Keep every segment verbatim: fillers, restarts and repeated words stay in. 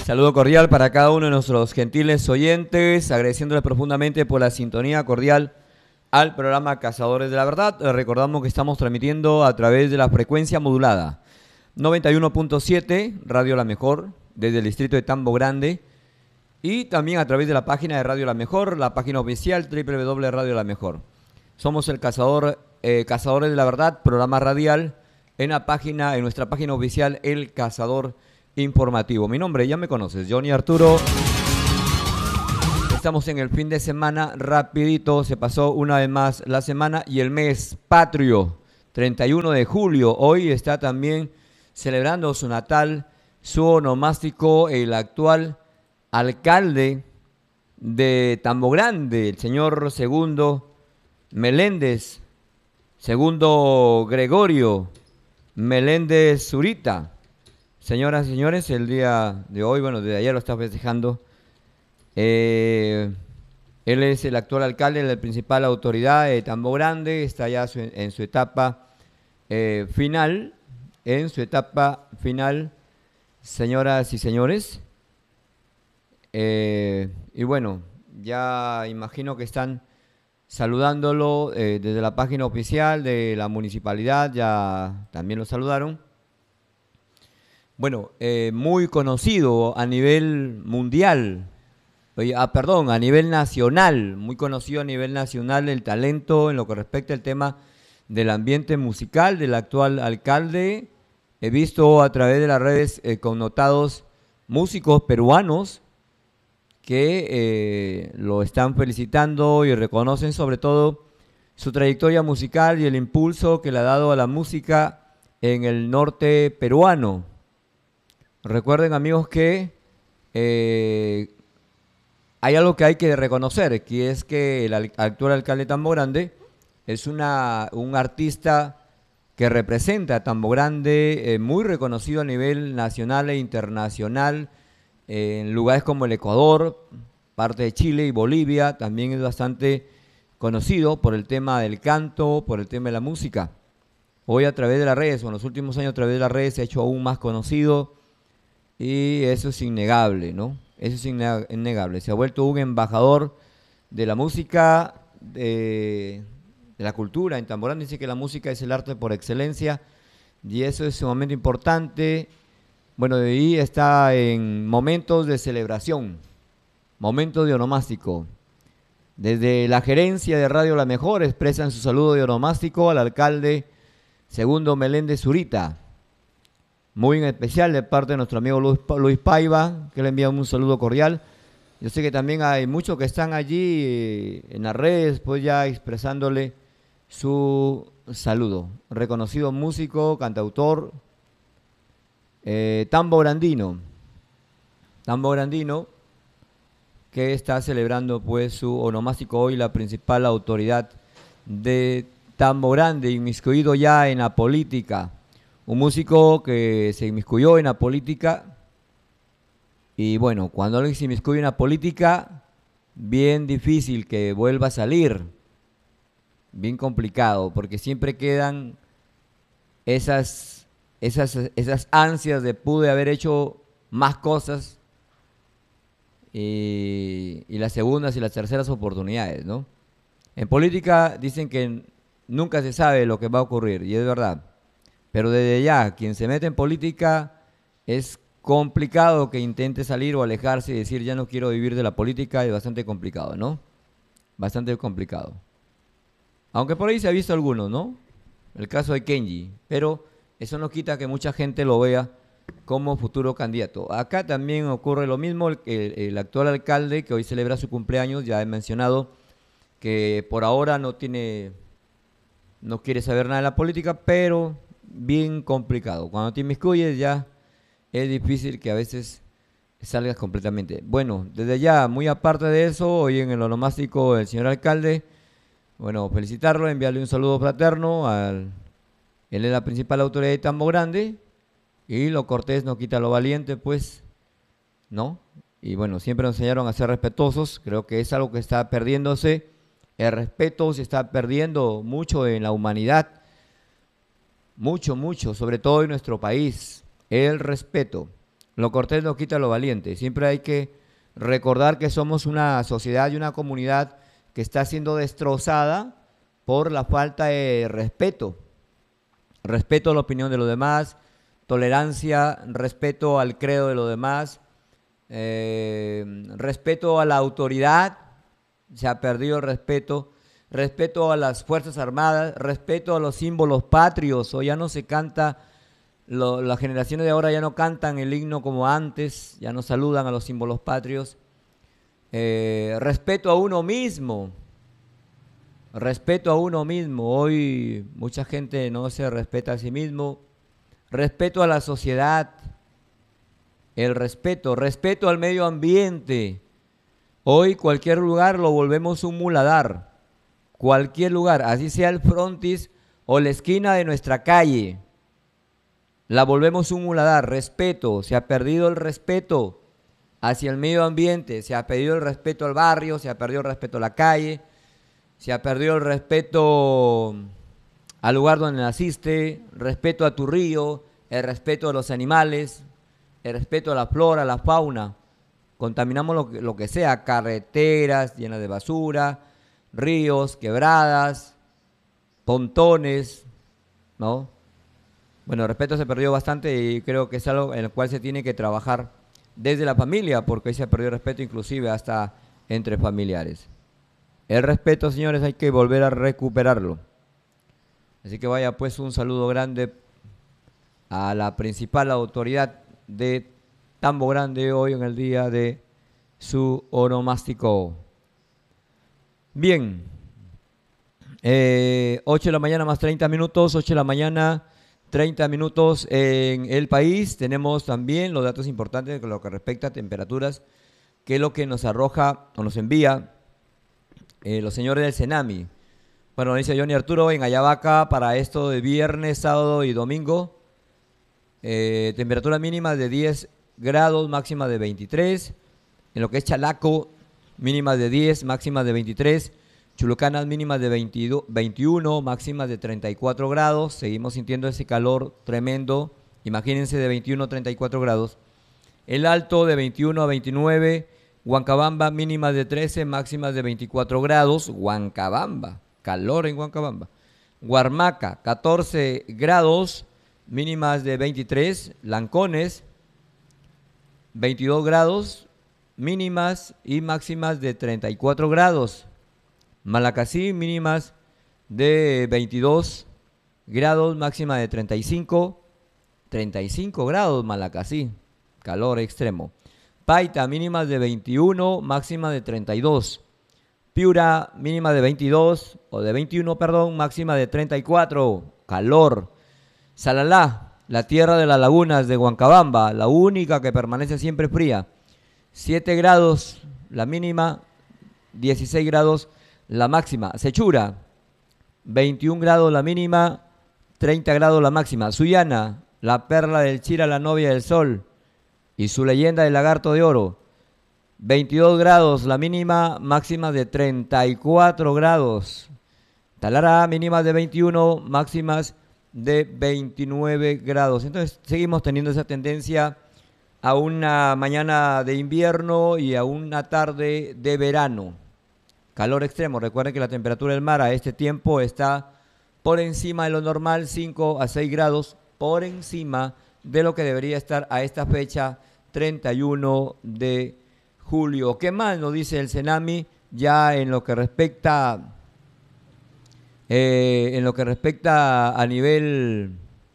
Saludo cordial para cada uno de nuestros gentiles oyentes, agradeciéndoles profundamente por la sintonía cordial al programa Cazadores de la Verdad. Recordamos que estamos transmitiendo a través de la frecuencia modulada noventa y uno punto siete, Radio La Mejor, desde el distrito de Tambo Grande, y también a través de la página de Radio La Mejor, la página oficial doble u doble u doble u punto radio la mejor. Somos el Cazador, eh, Cazadores de la Verdad, programa radial en la página, en nuestra página oficial, El Cazador Informativo. Mi nombre, ya me conoces, Johnny Arturo. Estamos en el fin de semana, rapidito, se pasó una vez más la semana y el mes patrio, treinta y uno de julio. Hoy está también celebrando su natal, su onomástico, el actual alcalde de Tambo Grande, el señor Segundo Meléndez, Segundo Gregorio Meléndez Zurita. Señoras y señores, el día de hoy, bueno, desde ayer lo está festejando. Eh, él es el actual alcalde, la principal autoridad de Tambo Grande, está ya su, en su etapa eh, final, en su etapa final, señoras y señores. Eh, y bueno, ya imagino que están saludándolo eh, desde la página oficial de la municipalidad, ya también lo saludaron. Bueno, eh, muy conocido a nivel mundial, oye, ah, perdón, a nivel nacional, muy conocido a nivel nacional el talento en lo que respecta al tema del ambiente musical del actual alcalde. He visto a través de las redes eh, connotados músicos peruanos que eh, lo están felicitando y reconocen sobre todo su trayectoria musical y el impulso que le ha dado a la música en el norte peruano. Recuerden, amigos, que eh, hay algo que hay que reconocer, que es que el al- actual alcalde de Tambo Grande es una, un artista que representa a Tambo Grande, eh, muy reconocido a nivel nacional e internacional, eh, en lugares como el Ecuador, parte de Chile y Bolivia. También es bastante conocido por el tema del canto, por el tema de la música. Hoy a través de las redes, o en los últimos años a través de las redes, se ha hecho aún más conocido. Y eso es innegable, ¿no? Eso es inne- innegable. Se ha vuelto un embajador de la música, de, de la cultura. En Tambo Grande dice que la música es el arte por excelencia y eso es sumamente importante. Bueno, de ahí está en momentos de celebración, momentos de onomástico. Desde la gerencia de Radio La Mejor expresan su saludo de onomástico al alcalde Segundo Meléndez Zurita. Muy en especial de parte de nuestro amigo Luis, Pa- Luis Paiva, que le enviamos un saludo cordial. Yo sé que también hay muchos que están allí eh, en las redes, pues ya expresándole su saludo. Reconocido músico, cantautor, eh, Tambo Grandino. Tambo Grandino, que está celebrando pues su onomástico hoy, la principal autoridad de Tambo Grande, inmiscuido ya en la política. Un músico que se inmiscuyó en la política y bueno, cuando alguien se inmiscuye en la política, bien difícil que vuelva a salir, bien complicado, porque siempre quedan esas, esas, esas ansias de pude haber hecho más cosas y, y las segundas y las terceras oportunidades, ¿no? En política dicen que nunca se sabe lo que va a ocurrir y es verdad. Pero desde ya, quien se mete en política es complicado que intente salir o alejarse y decir ya no quiero vivir de la política, es bastante complicado, ¿no? Bastante complicado. Aunque por ahí se ha visto algunos, ¿no? El caso de Kenji, pero eso no quita que mucha gente lo vea como futuro candidato. Acá también ocurre lo mismo, el, el- el actual alcalde que hoy celebra su cumpleaños, ya he mencionado que por ahora no tiene, no quiere saber nada de la política, pero bien complicado. Cuando te inmiscuyes ya es difícil que a veces salgas completamente. Bueno, desde ya, muy aparte de eso, hoy en el onomástico del señor alcalde, bueno, felicitarlo, enviarle un saludo fraterno. Al, él es la principal autoridad de Tambo Grande y lo cortés no quita lo valiente, pues, ¿no? Y bueno, siempre nos enseñaron a ser respetuosos. Creo que es algo que está perdiéndose. El respeto se está perdiendo mucho en la humanidad. Mucho, mucho, sobre todo en nuestro país, el respeto. Lo cortés no quita lo valiente. Siempre hay que recordar que somos una sociedad y una comunidad que está siendo destrozada por la falta de respeto. Respeto a la opinión de los demás, tolerancia, respeto al credo de los demás, eh, respeto a la autoridad, se ha perdido el respeto, respeto a las Fuerzas Armadas, respeto a los símbolos patrios, o ya no se canta, lo, las generaciones de ahora ya no cantan el himno como antes, ya no saludan a los símbolos patrios, eh, respeto a uno mismo, respeto a uno mismo, hoy mucha gente no se respeta a sí mismo, respeto a la sociedad, el respeto, respeto al medio ambiente. Hoy cualquier lugar lo volvemos un muladar, cualquier lugar, así sea el frontis o la esquina de nuestra calle, la volvemos un muladar. Respeto, se ha perdido el respeto hacia el medio ambiente, se ha perdido el respeto al barrio, se ha perdido el respeto a la calle, se ha perdido el respeto al lugar donde naciste, respeto a tu río, el respeto a los animales, el respeto a la flora, a la fauna. Contaminamos lo que, lo que sea, carreteras llenas de basura, ríos, quebradas, pontones, ¿no? Bueno, el respeto se perdió bastante y creo que es algo en el cual se tiene que trabajar desde la familia, porque ahí se ha perdido el respeto inclusive hasta entre familiares. El respeto, señores, hay que volver a recuperarlo. Así que vaya pues un saludo grande a la principal autoridad de Tambo Grande hoy en el día de su onomástico. Bien, eh, ocho de la mañana más treinta minutos, ocho de la mañana, treinta minutos en el país. Tenemos también los datos importantes con lo que respecta a temperaturas, que es lo que nos arroja o nos envía eh, los señores del Cenami. Bueno, dice Johnny Arturo, en Ayabaca para esto de viernes, sábado y domingo, eh, temperatura mínima de diez grados, máxima de veintitrés. En lo que es Chalaco, mínima de diez, máxima de veintitrés. Chulucanas mínimas de veintidós, veintiuno, máximas de treinta y cuatro grados. Seguimos sintiendo ese calor tremendo. Imagínense, de veintiuno a treinta y cuatro grados. El Alto de veintiuno a veintinueve. Huancabamba mínimas de trece, máximas de veinticuatro grados. Huancabamba, calor en Huancabamba. Huarmaca, catorce grados, mínimas de veintitrés. Lancones, veintidós grados, mínimas y máximas de treinta y cuatro grados. Malacací, mínimas de veintidós grados, máxima de treinta y cinco. treinta y cinco grados Malacací, calor extremo. Paita, mínimas de veintiuno, máxima de treinta y dos. Piura, mínima de veintidós, o de veintiuno, perdón, máxima de treinta y cuatro, calor. Salalá, la tierra de las lagunas de Huancabamba, la única que permanece siempre fría. siete grados la mínima, dieciséis grados la máxima. Sechura, veintiún grados la mínima, treinta grados la máxima. Sullana, la perla del Chira, la novia del sol, y su leyenda del lagarto de oro. veintidós grados la mínima, máxima de treinta y cuatro grados. Talara, mínimas de veintiuno, máximas de veintinueve grados. Entonces seguimos teniendo esa tendencia a una mañana de invierno y a una tarde de verano. Calor extremo. Recuerden que la temperatura del mar a este tiempo está por encima de lo normal, cinco a seis grados, por encima de lo que debería estar a esta fecha, treinta y uno de julio. ¿Qué más nos dice el Cenami ya en lo que respecta eh, en lo que respecta a nivel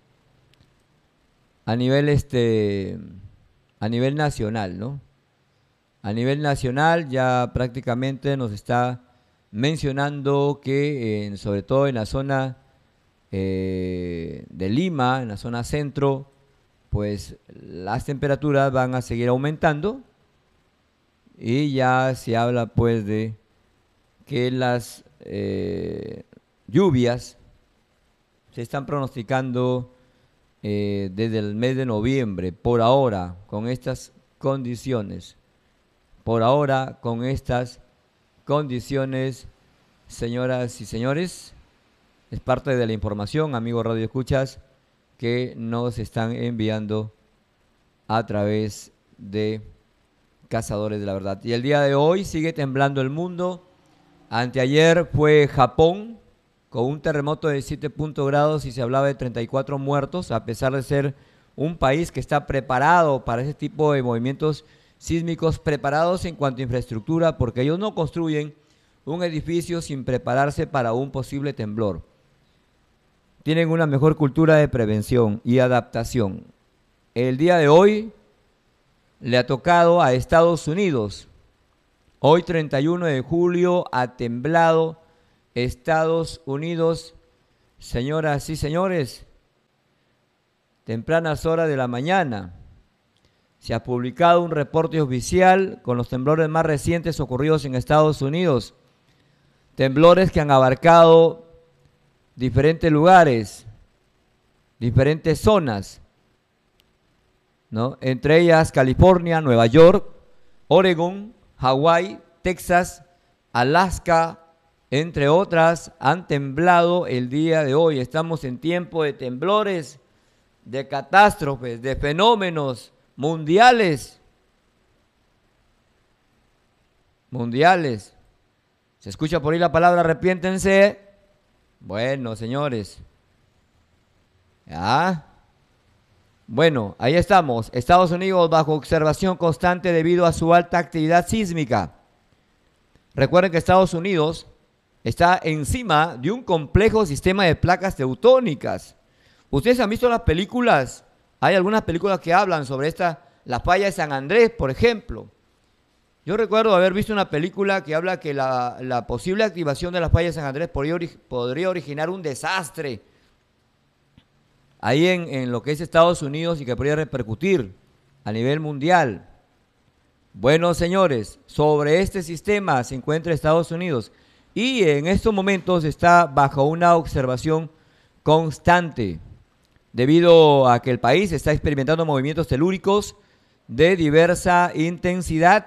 a nivel este a nivel nacional, ¿no? A nivel nacional ya prácticamente nos está mencionando que eh, sobre todo en la zona eh, de Lima, en la zona centro, pues las temperaturas van a seguir aumentando y ya se habla pues de que las eh, lluvias se están pronosticando eh, desde el mes de noviembre, por ahora, con estas condiciones, por ahora, con estas condiciones, señoras y señores, es parte de la información, amigos Radio Escuchas, que nos están enviando a través de Cazadores de la Verdad. Y el día de hoy sigue temblando el mundo. Anteayer fue Japón con un terremoto de siete grados y se hablaba de treinta y cuatro muertos, a pesar de ser un país que está preparado para ese tipo de movimientos sísmicos, preparados en cuanto a infraestructura, porque ellos no construyen un edificio sin prepararse para un posible temblor. Tienen una mejor cultura de prevención y adaptación. El día de hoy le ha tocado a Estados Unidos. Hoy, treinta y uno de julio, ha temblado Estados Unidos. Señoras y señores, tempranas horas de la mañana, se ha publicado un reporte oficial con los temblores más recientes ocurridos en Estados Unidos. Temblores que han abarcado diferentes lugares, diferentes zonas, ¿no? Entre ellas California, Nueva York, Oregón, Hawái, Texas, Alaska, entre otras, han temblado el día de hoy. Estamos en tiempo de temblores, de catástrofes, de fenómenos mundiales. Mundiales. ¿Se escucha por ahí la palabra arrepiéntense? Bueno, señores. ¿Ya? Bueno, ahí estamos. Estados Unidos bajo observación constante debido a su alta actividad sísmica. Recuerden que Estados Unidos está encima de un complejo sistema de placas tectónicas. ¿Ustedes han visto las películas? Hay algunas películas que hablan sobre esta, la falla de San Andrés, por ejemplo. Yo recuerdo haber visto una película que habla que la, la posible activación de la falla de San Andrés podría, ori podría originar un desastre ahí en, en lo que es Estados Unidos y que podría repercutir a nivel mundial. Bueno, señores, sobre este sistema se encuentra Estados Unidos y en estos momentos está bajo una observación constante debido a que el país está experimentando movimientos telúricos de diversa intensidad.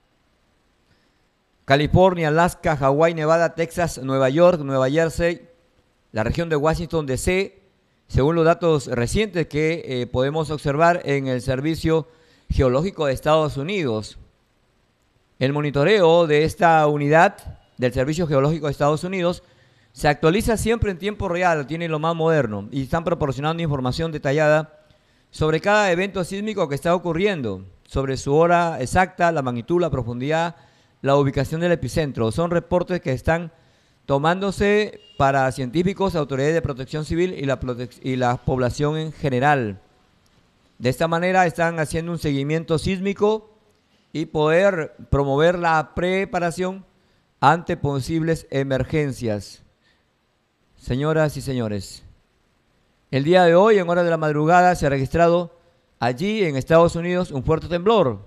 California, Alaska, Hawái, Nevada, Texas, Nueva York, Nueva Jersey, la región de Washington D C, según los datos recientes que eh, podemos observar en el Servicio Geológico de Estados Unidos. El monitoreo de esta unidad del Servicio Geológico de Estados Unidos se actualiza siempre en tiempo real, tiene lo más moderno y están proporcionando información detallada sobre cada evento sísmico que está ocurriendo, sobre su hora exacta, la magnitud, la profundidad, la ubicación del epicentro. Son reportes que están tomándose para científicos, autoridades de protección civil y la, protec y la población en general. De esta manera están haciendo un seguimiento sísmico y poder promover la preparación ante posibles emergencias. Señoras y señores, el día de hoy, en horas de la madrugada, se ha registrado allí en Estados Unidos un fuerte temblor.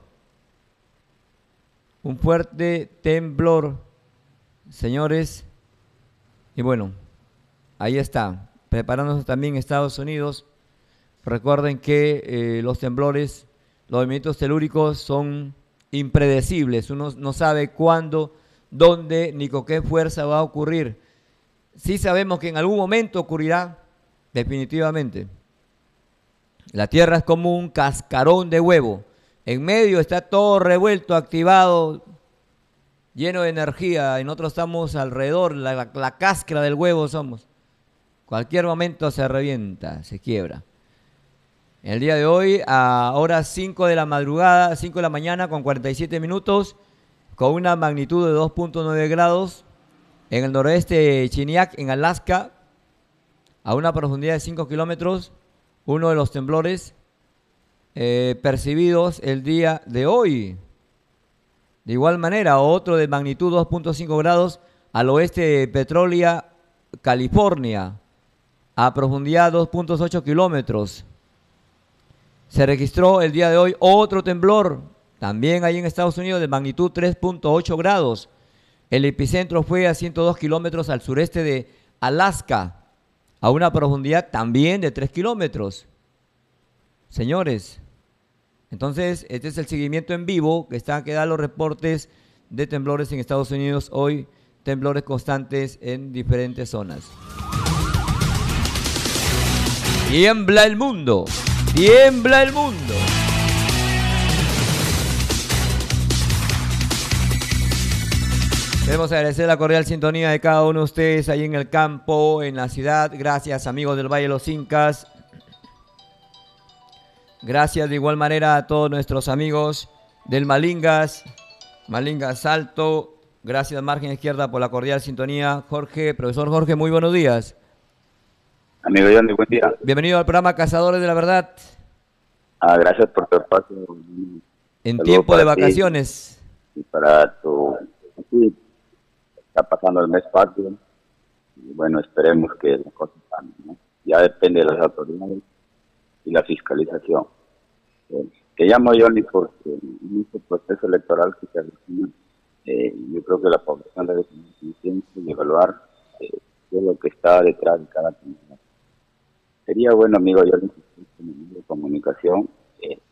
Un fuerte temblor, señores. Y bueno, ahí está, preparándose también Estados Unidos. Recuerden que eh, los temblores, los movimientos telúricos son impredecibles. Uno no sabe cuándo, dónde, ni con qué fuerza va a ocurrir. Sí sabemos que en algún momento ocurrirá, definitivamente. La Tierra es como un cascarón de huevo. En medio está todo revuelto, activado, lleno de energía, y nosotros estamos alrededor, la, la, la cáscara del huevo somos. Cualquier momento se revienta, se quiebra. El día de hoy, a horas cinco de la madrugada, cinco de la mañana con cuarenta y siete minutos, con una magnitud de dos punto nueve grados, en el noroeste de Chiniac, en Alaska, a una profundidad de cinco kilómetros, uno de los temblores eh, percibidos el día de hoy. De igual manera, otro de magnitud dos punto cinco grados al oeste de Petrolia, California, a profundidad dos punto ocho kilómetros. Se registró el día de hoy otro temblor, también ahí en Estados Unidos, de magnitud tres punto ocho grados. El epicentro fue a ciento dos kilómetros al sureste de Alaska, a una profundidad también de tres kilómetros. Señores, entonces este es el seguimiento en vivo que están que dan los reportes de temblores en Estados Unidos hoy, temblores constantes en diferentes zonas. Tiembla el mundo, tiembla el mundo. Queremos agradecer la cordial sintonía de cada uno de ustedes ahí en el campo, en la ciudad. Gracias, amigos del Valle de los Incas. Gracias de igual manera a todos nuestros amigos del Malingas, Malingas Alto. Gracias, margen izquierda, por la cordial sintonía. Jorge, profesor Jorge, muy buenos días. Amigo Johnny, buen día. Bienvenido al programa Cazadores de la Verdad. Ah, gracias por tu espacio. En tiempo de vacaciones. Y para tu... Sí, está pasando el mes patrio. Y bueno, esperemos que las cosas cambien, ¿no? Ya depende de las autoridades y la fiscalización. Eh, te llamo Johnny porque en este proceso electoral que se avecina, eh, yo creo que la población debe tener conciencia y evaluar eh, qué es lo que está detrás de cada candidato. Sería bueno, amigo Johnny, que en el medio de comunicación eh,